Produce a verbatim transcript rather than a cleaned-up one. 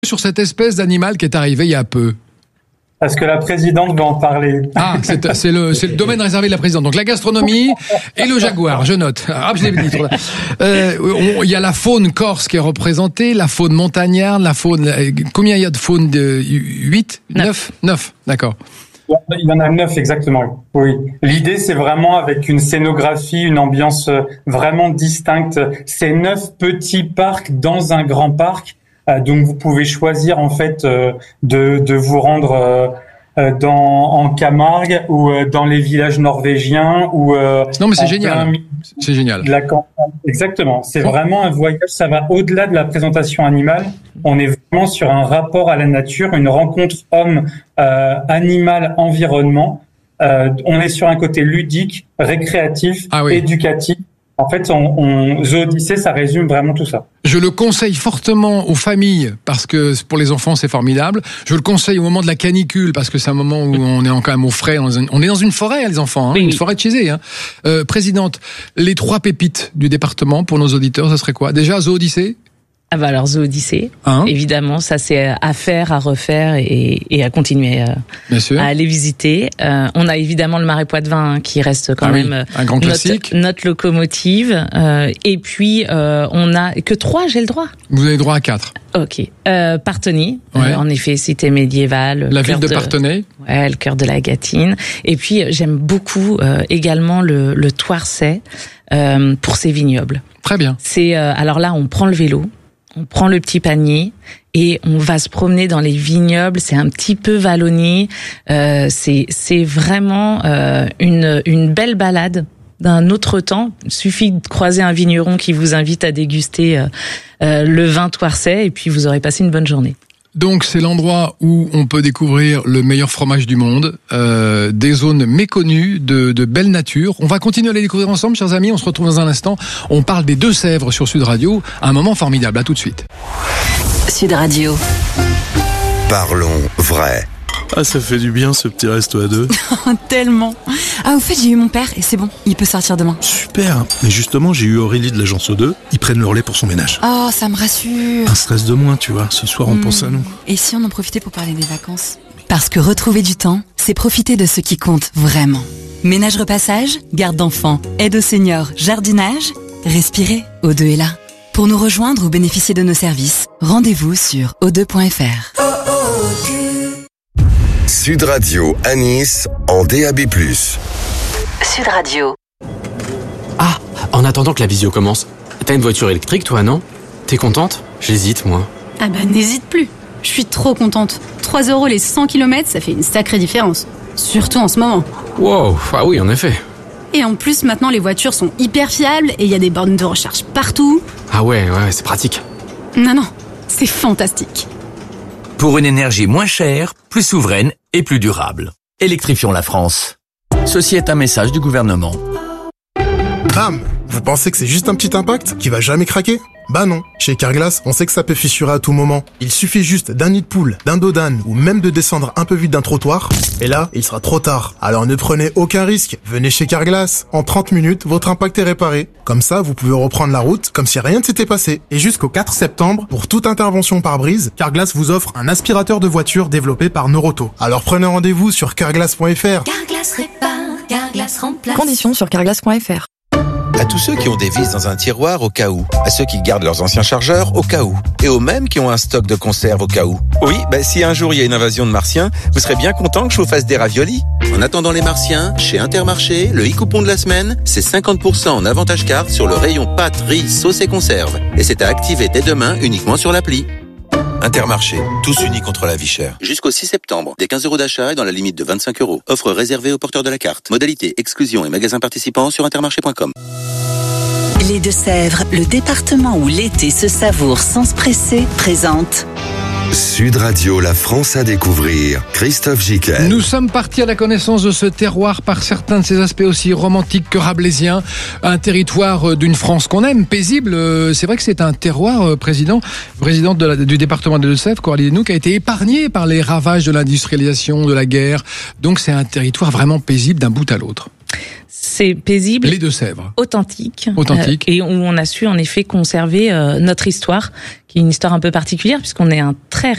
Sur cette espèce d'animal qui est arrivé il y a peu. Parce que la présidente va en parler. Ah, c'est, c'est, le, c'est le domaine réservé de la présidente. Donc la gastronomie et le jaguar, je note. Ah, je l'ai dit. Euh, on, il y a la faune corse qui est représentée, la faune montagnarde, la faune... Combien il y a de faune de huit neuf neuf D'accord. Il y en a neuf exactement, oui. L'idée, c'est vraiment avec une scénographie, une ambiance vraiment distincte. C'est neuf petits parcs dans un grand parc. Euh, donc vous pouvez choisir en fait euh, de, de vous rendre euh, dans en Camargue ou euh, dans les villages norvégiens ou euh, non mais c'est génial, c'est génial. De la campagne. Exactement, c'est oh. vraiment un voyage. Ça va au-delà de la présentation animale. On est vraiment sur un rapport à la nature, une rencontre homme euh, animal environnement. Euh, on est sur un côté ludique, récréatif, ah oui. éducatif. En fait, on, on, The Odyssée, ça résume vraiment tout ça. Je le conseille fortement aux familles parce que pour les enfants, c'est formidable. Je le conseille au moment de la canicule parce que c'est un moment où on est quand même au frais. On est dans une forêt, les enfants, hein, oui. une forêt de Chézé. Hein. Euh, présidente, les trois pépites du département pour nos auditeurs, ça serait quoi ? Déjà, The Odyssée ? Ah bah alors The Odyssée, hein évidemment, ça c'est à faire, à refaire et, et à continuer euh, à aller visiter. Euh, on a évidemment le Marais Poitevin hein, qui reste quand ah même oui, un grand classique. Notre, notre locomotive. Euh, et puis euh, on a que trois, j'ai le droit. Vous avez droit à quatre. Ok. Euh, Parthenay, ouais. euh, en effet, cité médiévale. La ville de, de Parthenay. Ouais, le cœur de la Gâtine. Et puis j'aime beaucoup euh, également le, le Thouarset euh, pour ses vignobles. Très bien. C'est euh, alors là, on prend le vélo. On prend le petit panier et on va se promener dans les vignobles. C'est un petit peu vallonné. Euh, c'est c'est vraiment euh, une une belle balade d'un autre temps. Il suffit de croiser un vigneron qui vous invite à déguster euh, euh, le vin Thouarset et puis vous aurez passé une bonne journée. Donc c'est l'endroit où on peut découvrir le meilleur fromage du monde, euh, des zones méconnues de, de belle nature. On va continuer à les découvrir ensemble, chers amis. On se retrouve dans un instant. On parle des Deux-Sèvres sur Sud Radio. Un moment formidable. À tout de suite. Sud Radio. Parlons vrai. Ah, ça fait du bien ce petit resto à deux. Tellement. Ah, au fait, j'ai eu mon père et c'est bon, il peut sortir demain. Super. Mais justement, j'ai eu Aurélie de l'agence O deux. Ils prennent le relais pour son ménage. Oh, ça me rassure. Un stress de moins, tu vois. Ce soir, on mmh. pense à nous. Et si on en profitait pour parler des vacances ? Parce que retrouver du temps, c'est profiter de ce qui compte vraiment. Ménage repassage, garde d'enfants, aide aux seniors, jardinage. Respirez, O deux est là. Pour nous rejoindre ou bénéficier de nos services, rendez-vous sur o deux point f r. Sud Radio à Nice en D A B plus. Sud Radio. Ah, en attendant que la visio commence, t'as une voiture électrique toi, non ? T'es contente ? J'hésite, moi. Ah bah n'hésite plus. Je suis trop contente. trois euros les cent kilomètres, ça fait une sacrée différence. Surtout en ce moment. Wow, ah oui, en effet. Et en plus, maintenant, les voitures sont hyper fiables et il y a des bornes de recharge partout. Ah ouais, ouais, c'est pratique. Non, non, c'est fantastique. Pour une énergie moins chère, plus souveraine et plus durable. Électrifions la France. Ceci est un message du gouvernement. Bam! Vous pensez que c'est juste un petit impact qui va jamais craquer ? Bah non. Chez Carglass, on sait que ça peut fissurer à tout moment. Il suffit juste d'un nid de poule, d'un dos d'âne ou même de descendre un peu vite d'un trottoir. Et là, il sera trop tard. Alors ne prenez aucun risque. Venez chez Carglass. En trente minutes, votre impact est réparé. Comme ça, vous pouvez reprendre la route comme si rien ne s'était passé. Et jusqu'au quatre septembre, pour toute intervention par brise, Carglass vous offre un aspirateur de voiture développé par Neuroto. Alors prenez rendez-vous sur carglass point f r. Carglass répare, Carglass remplace. Conditions sur carglass point f r. À tous ceux qui ont des vis dans un tiroir au cas où, à ceux qui gardent leurs anciens chargeurs au cas où, et aux mêmes qui ont un stock de conserve au cas où. Oui, bah, si un jour il y a une invasion de martiens, vous serez bien content que je vous fasse des raviolis. En attendant les martiens, chez Intermarché, le e-coupon de la semaine, c'est cinquante pour cent en avantage carte sur le rayon pâtes, riz, sauce et conserve. Et c'est à activer dès demain uniquement sur l'appli. Intermarché, tous unis contre la vie chère. Jusqu'au six septembre, des quinze euros d'achat et dans la limite de vingt-cinq euros. Offre réservée aux porteurs de la carte. Modalité, exclusion et magasins participants sur intermarché point com. Les Deux-Sèvres, le département où l'été se savoure sans se presser, présente Sud Radio, la France à découvrir. Christophe Giquel. Nous sommes partis à la connaissance de ce terroir par certains de ses aspects aussi romantiques que rabelaisiens. Un territoire d'une France qu'on aime, paisible. C'est vrai que c'est un terroir, président, présidente de la, du département des Deux-Sèvres, Coralie Desnoux, qui a été épargné par les ravages de l'industrialisation, de la guerre. Donc c'est un territoire vraiment paisible d'un bout à l'autre. C'est paisible, les Deux-Sèvres, authentique, authentique. Euh, et où on a su en effet conserver euh, notre histoire, qui est une histoire un peu particulière puisqu'on est un très